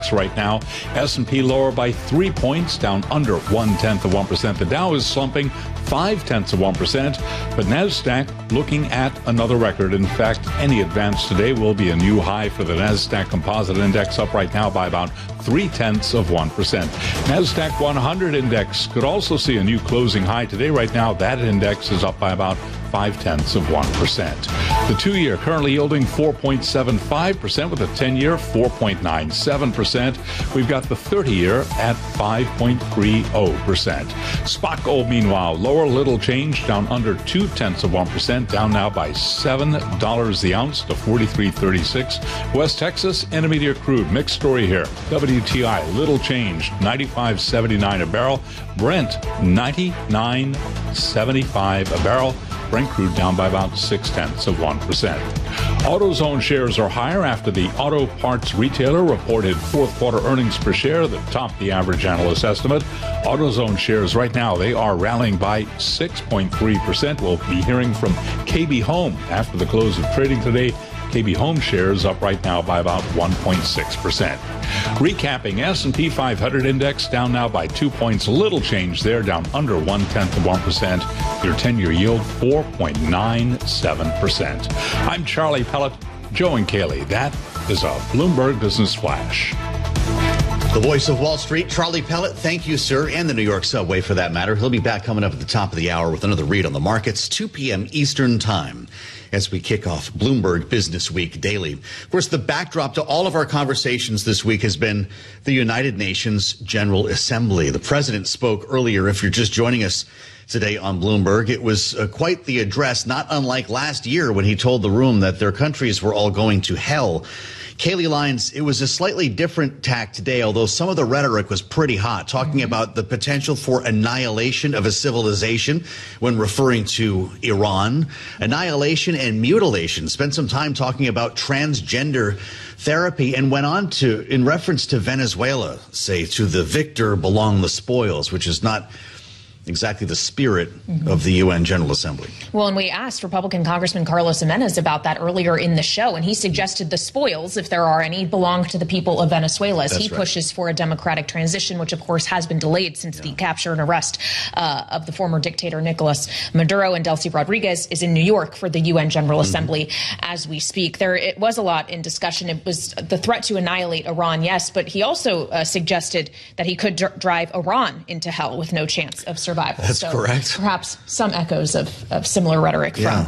right now. S&P lower by 3 points, down under 0.1%. The Dow is slumping 0.5%, but NASDAQ looking at another record. In fact, any advance today will be a new high for the NASDAQ Composite Index, up right now by about 0.3%. NASDAQ 100 Index could also see a new closing high today. Right now, that index is up by about 0.5%. The 2-year currently yielding 4.75%, with a 10-year 4.97%. We've got the 30-year at 5.30%. Spot gold, meanwhile, lower little change, down under 0.2%, down now by $7 the ounce to 43.36. West Texas Intermediate crude, mixed story here. WTI little change, 95.79 a barrel. Brent 99.75 a barrel. Brent crude down by about 0.6%. AutoZone shares are higher after the auto parts retailer reported fourth quarter earnings per share that topped the average analyst estimate. AutoZone shares right now, they are rallying by 6.3%. We'll be hearing from KB Home after the close of trading today. KB Home shares up right now by about 1.6%. Recapping, S&P 500 index down now by 2 points. Little change there, down under 0.1%. Your 10-year yield 4.97%. I'm Charlie Pellet, Joe and Kaylee. That is a Bloomberg Business Flash. The voice of Wall Street, Charlie Pellet. Thank you, sir, and the New York subway for that matter. He'll be back coming up at the top of the hour with another read on the markets, 2 p.m. Eastern Time, as we kick off Bloomberg Business Week Daily. Of course, the backdrop to all of our conversations this week has been the United Nations General Assembly. The president spoke earlier. If you're just joining us today on Bloomberg, it was quite the address, not unlike last year when he told the room that their countries were all going to hell. Kaylee Lyons, it was a slightly different tack today, although some of the rhetoric was pretty hot, talking about the potential for annihilation of a civilization when referring to Iran. Annihilation and mutilation. Spent some time talking about transgender therapy and went on to, in reference to Venezuela, say, to the victor belong the spoils, which is not exactly the spirit of the UN General Assembly. Well, and we asked Republican Congressman Carlos Jimenez about that earlier in the show, and he suggested the spoils, if there are any, belong to the people of Venezuela as he pushes for a democratic transition, which, of course, has been delayed since the capture and arrest of the former dictator Nicolas Maduro. And Delcy Rodriguez is in New York for the UN General Assembly as we speak. It was a lot in discussion. It was the threat to annihilate Iran, yes, but he also suggested that he could drive Iran into hell with no chance of survival. That's correct. Perhaps some echoes of similar rhetoric from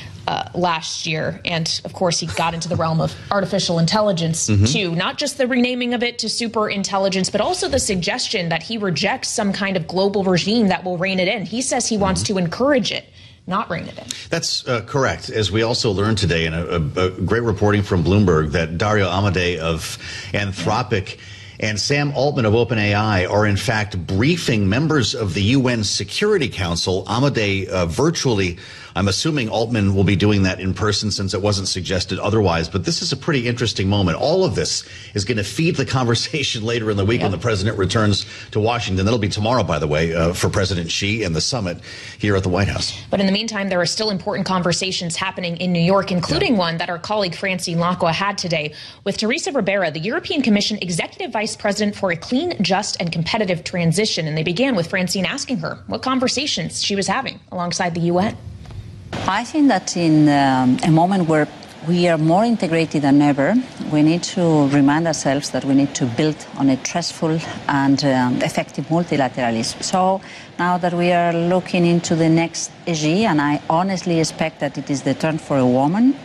last year. And, of course, he got into the realm of artificial intelligence, too. Not just the renaming of it to super intelligence, but also the suggestion that he rejects some kind of global regime that will rein it in. He says he wants to encourage it, not rein it in. That's correct. As we also learned today in a great reporting from Bloomberg, that Dario Amodei of Anthropic and Sam Altman of OpenAI are, in fact, briefing members of the UN Security Council. Amodei virtually. I'm assuming Altman will be doing that in person since it wasn't suggested otherwise. But this is a pretty interesting moment. All of this is going to feed the conversation later in the week when the president returns to Washington. That'll be tomorrow, by the way, for President Xi and the summit here at the White House. But in the meantime, there are still important conversations happening in New York, including one that our colleague Francine Lacqua had today with Teresa Ribera, the European Commission Executive Vice President for a Clean, Just, and Competitive Transition. And they began with Francine asking her what conversations she was having alongside the UN. I think that in a moment where we are more integrated than ever, we need to remind ourselves that we need to build on a trustful and effective multilateralism. So now that we are looking into the next SG, and I honestly expect that it is the turn for a woman,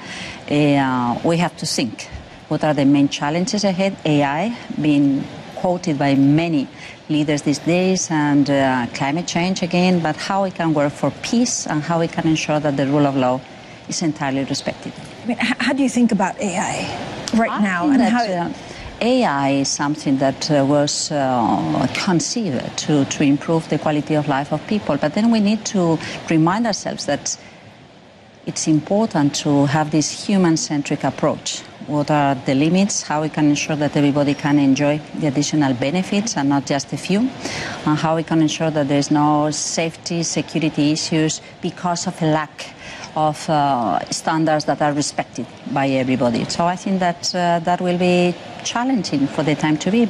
we have to think. What are the main challenges ahead? AI being quoted by many leaders these days, and climate change again, but how we can work for peace and how we can ensure that the rule of law is entirely respected. I mean, how do you think about AI right now? And how AI is something that was conceived to improve the quality of life of people, but then we need to remind ourselves that it's important to have this human-centric approach. What are the limits? How we can ensure that everybody can enjoy the additional benefits and not just a few? And how we can ensure that there's no safety, security issues because of a lack of standards that are respected by everybody. So I think that that will be challenging for the time to be.